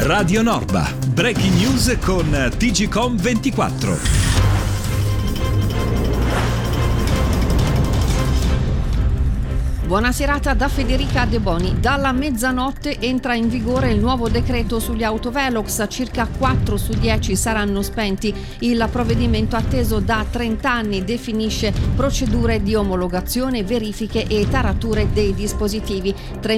Radio Norba, breaking news con TGcom 24. Buona serata da Federica De Boni. Dalla mezzanotte entra in vigore il nuovo decreto sugli autovelox. Circa 4 su 10 saranno spenti. Il provvedimento atteso da 30 anni definisce procedure di omologazione, verifiche e tarature dei dispositivi.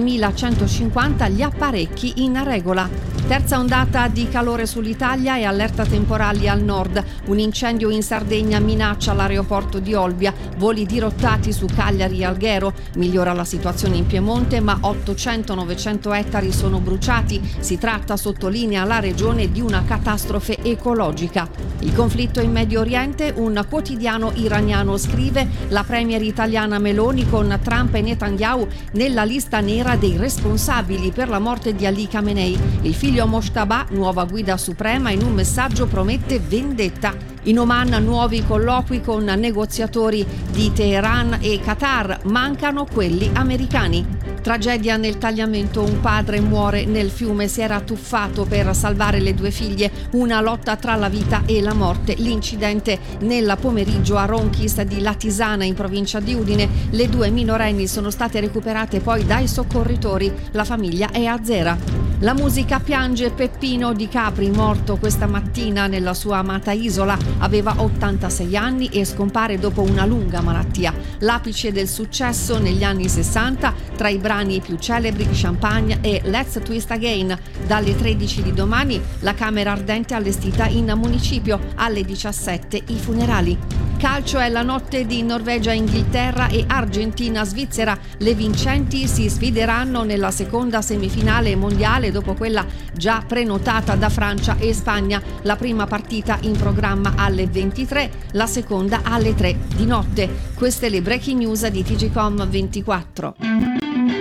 3.150 gli apparecchi in regola. Terza ondata di calore sull'Italia e allerta temporali al nord. Un incendio in Sardegna minaccia l'aeroporto di Olbia. Voli dirottati su Cagliari e Alghero. Migliora la situazione in Piemonte, ma 800-900 ettari sono bruciati. Si tratta, sottolinea la regione, di una catastrofe ecologica. Il conflitto in Medio Oriente, un quotidiano iraniano scrive: la premier italiana Meloni con Trump e Netanyahu nella lista nera dei responsabili per la morte di Ali Khamenei. Il figlio Mojtaba, nuova guida suprema, in un messaggio promette vendetta. In Oman nuovi colloqui con negoziatori di Teheran e Qatar, mancano quelli americani. Tragedia nel Tagliamento, un padre muore nel fiume, si era tuffato per salvare le 2 figlie, una lotta tra la vita e la morte. L'incidente nel pomeriggio a Ronchis di Latisana in provincia di Udine, le 2 minorenni sono state recuperate poi dai soccorritori, la famiglia è a Zera. La musica piange Peppino Di Capri, morto questa mattina nella sua amata isola, aveva 86 anni e scompare dopo una lunga malattia. L'apice del successo negli anni 60, tra i brani più celebri Champagne e Let's Twist Again. Dalle 13 di domani la Camera Ardente allestita in municipio, alle 17 i funerali. Calcio è la notte di Norvegia-Inghilterra e Argentina-Svizzera. Le vincenti si sfideranno nella seconda semifinale mondiale dopo quella già prenotata da Francia e Spagna. La prima partita in programma alle 23, la seconda alle 3 di notte. Queste le breaking news di TGcom 24.